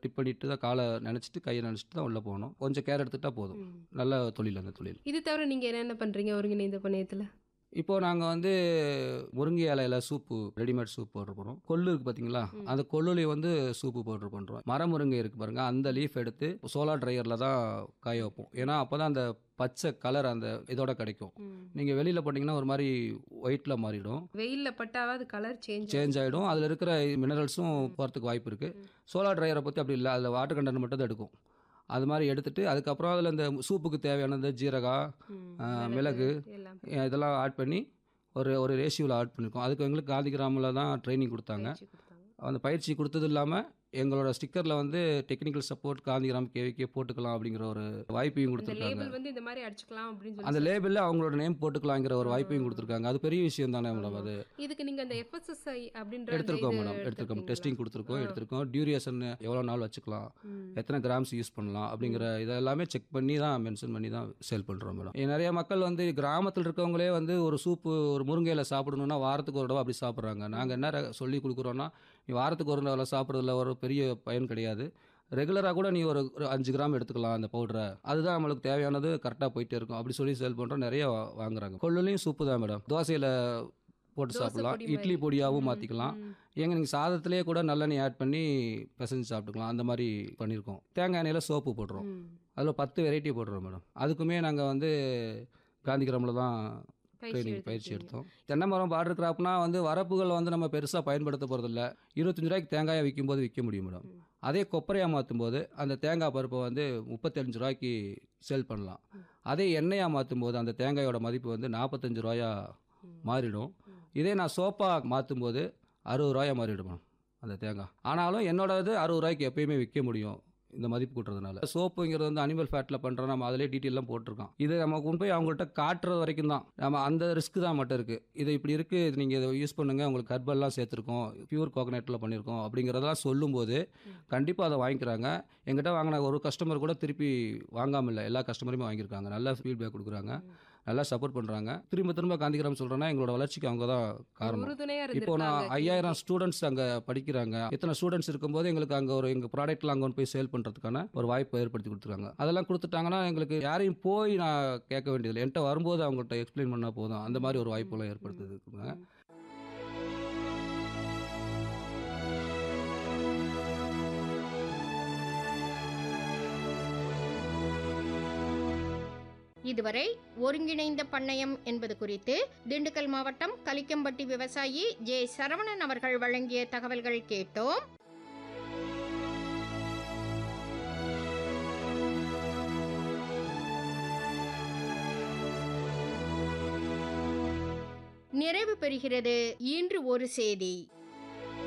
Tip பண்ணிட்டு தான் காலை நினச்சிட்டு கையை நினச்சிட்டு தான் உள்ளே போகணும். கொஞ்சம் கேர் எடுத்துக்கிட்டா போதும். நல்ல தொழில் அந்த தொழில். இது தவிர நீங்கள் என்னென்ன பண்ணுறீங்க ஒருங்கிணைந்த பண்ணையத்தில்? இப்போ நாங்கள் வந்து முருங்கை இலையில சூப்பு, ரெடிமேட் சூப் போட்டு போகிறோம். கொள்ளு இருக்குது பார்த்தீங்களா, அந்த கொள்ளுலேயே வந்து சூப்பு பவுட்ரு பண்ணுறோம். மரமுருங்கை இருக்குது பாருங்கள், அந்த லீஃப் எடுத்து சோலார் ட்ரையரில் தான் காய வைப்போம். ஏன்னா அப்போ தான் அந்த பச்சை கலர் அந்த இதோட கிடைக்கும். நீங்கள் வெளியில் போட்டிங்கன்னா ஒரு மாதிரி ஒயிட்டில் மாறிடும், வெயிலில் பட்டாவது கலர் சேஞ்ச் ஆகிடும். அதில் இருக்கிற மினரல்ஸும் போகிறதுக்கு வாய்ப்பு இருக்குது. சோலார் ட்ரையரை பற்றி அப்படி இல்லை, அதில் வாட்டர் கண்டென்ட் மட்டும் தான் எடுக்கும். அது மாதிரி எடுத்துட்டு அதுக்கப்புறம் அதில் இந்த சூப்புக்கு தேவையானது ஜீரகம், மிளகு இதெல்லாம் ஆட் பண்ணி ஒரு ரேஷியோவில் ஆட் பண்ணியிருக்கோம். அதுக்கு எங்களுக்கு காந்தி கிராமில் தான் ட்ரைனிங் கொடுத்தாங்க. அந்த பயிற்சி கொடுத்தது இல்லாமல் எங்களோட ஸ்டிக்கரில் வந்து டெக்னிக்கல் சப்போர்ட் காந்திகிராம் கேவிக்கே போட்டுக்கலாம் அப்படிங்கிற ஒரு வாய்ப்பையும் கொடுத்துருக்காங்க. இந்த மாதிரி அடிச்சுக்கலாம் அப்படின்னு அந்த லேபிளில் அவங்களோட நேம் போட்டுக்கலாங்கிற ஒரு வாய்ப்பையும் கொடுத்துருக்காங்க. அது பெரிய விஷயம் தானே மேடம். அது இதுக்கு நீங்கள் அந்த FSSI அப்படின்ற எடுத்திருக்கோம் மேடம், எடுத்திருக்கோம். டெஸ்டிங் எடுத்திருக்கோம். டியூரேஷன் எவ்வளோ நாள் வச்சுக்கலாம், எத்தனை கிராம்ஸ் யூஸ் பண்ணலாம் அப்படிங்கிற இதெல்லாமே செக் பண்ணி தான் மென்ஷன் பண்ணி தான் சேல் பண்ணுறோம் மேடம். நிறைய மக்கள் வந்து கிராமத்தில் இருக்கவங்களே வந்து ஒரு சூப்பு ஒரு முருங்கையில் சாப்பிடணும்னா வாரத்துக்கு ஒரு தடவை அப்படி சாப்பிட்றாங்க. நாங்கள் என்ன சொல்லி கொடுக்குறோன்னா, நீ வாரத்துக்கு ஒரு தடவை சாப்பிட்றதுல ஒரு பெரிய பயன் கிடையாது. ரெகுலராக கூட நீ ஒரு 5 கிராம் எடுத்துக்கலாம் அந்த பவுடரை, அதுதான் நம்மளுக்கு தேவையானது, கரெக்டாக போயிட்டே இருக்கும் அப்படி சொல்லி சேல் பண்ணுறோம். நிறைய வாங்குறாங்க. கொள்ளுலையும் சூப்பு தான் மேடம். தோசையில் போட்டு சாப்பிடலாம், இட்லி பொடியாகவும் மாற்றிக்கலாம். நீங்கள் சாதத்திலேயே கூட நல்லெண்ணெய் ஆட் பண்ணி பிசைஞ்சு சாப்பிட்டுக்கலாம். அந்த மாதிரி பண்ணியிருக்கோம். தேங்காய் எண்ணெயில் சோப்பு போடுறோம். அதில் 10 வெரைட்டி போடுறோம் மேடம். அதுக்குமே நாங்கள் வந்து காந்தி கிராமில் தான் பயிற்சி எடுத்தோம். தென்னை மரம் பார்டர் கிராப்னா வந்து வரப்புகள் வந்து நம்ம பெருசாக பயன்படுத்த போகிறதில்ல. 25 ரூபாய்க்கு தேங்காயை விற்கும்போது விற்க முடியும் மேடம். அதே கொப்பரையாக மாற்றும் போது அந்த தேங்காய் பருப்பை வந்து 35 ரூபாய்க்கு சேல் பண்ணலாம். அதே எண்ணெயாக மாற்றும் போது அந்த தேங்காயோட மதிப்பு வந்து 45 ரூபாயா மாறிடும். இதே நான் சோப்பாக மாற்றும் போது 60 ரூபாயா மாறிடும் மேடம் அந்த தேங்காய். ஆனாலும் என்னோட இது 60 ரூபாய்க்கு எப்பயுமே விற்க முடியும் இந்த மதிப்பு கூட்டுறதுனால. சோப்புங்கிறது வந்து அனிமல் ஃபேட்டில் பண்ணுறோம், நம்ம அதிலே டீட்டெயிலாம் போட்டிருக்கோம். இது நம்ம கொண்டு போய் அவங்கள்ட்ட காட்டுறது வரைக்கும் தான், நம்ம அந்த ரிஸ்க் தான் மட்டும் இருக்குது. இது இப்படி இருக்குது, இது நீங்கள் இதை யூஸ் பண்ணுங்கள், உங்களுக்கு ஹெர்பல்லாம் சேர்த்துருக்கோம், பியூர் கோகனட்டில் பண்ணியிருக்கோம் அப்படிங்கிறதெல்லாம் சொல்லும்போது கண்டிப்பாக அதை வாங்கிக்கிறாங்க. எங்கிட்ட வாங்கின ஒரு கஸ்டமர் கூட திருப்பி வாங்காமல் இல்லை, எல்லா கஸ்டமருமே வாங்கியிருக்காங்க. நல்ல ஃபீட்பேக் கொடுக்குறாங்க, நல்லா சப்போர்ட் பண்ணுறாங்க. திரும்ப காந்திகிராம் சொல்கிறேன்னா எங்களோட வளர்ச்சிக்கு அவங்க தான் காரணம். இப்போ நான் 5000 ஸ்டூடெண்ட்ஸ் அங்கே படிக்கிறாங்க. இத்தனை ஸ்டூடெண்ட்ஸ் இருக்கும்போது எங்களுக்கு அங்கே எங்கள் ப்ராடக்ட்லாம் அங்கே போய் சேல் பண்ணுறதுக்கான ஒரு வாய்ப்பை ஏற்படுத்தி கொடுத்துருக்காங்க. அதெல்லாம் கொடுத்துட்டாங்கன்னா எங்களுக்கு யாரையும் போய் நான் கேட்க வேண்டியதில்லை, என்கிட்ட வரும்போது அவங்கள்ட்ட எக்ஸ்பிளைன் பண்ணால் போதும். அந்த மாதிரி ஒரு வாய்ப்பெல்லாம் ஏற்படுத்திருக்காங்க. இதுவரை ஒருங்கிணைந்த பண்ணையம் என்பது குறித்து திண்டுக்கல் மாவட்டம் கலிக்கம்பட்டி விவசாயி ஜே சரவணன் அவர்கள் வழங்கிய தகவல்கள் கேட்டோம். நிறைவு பெறுகிறது இன்று ஒரு செய்தி.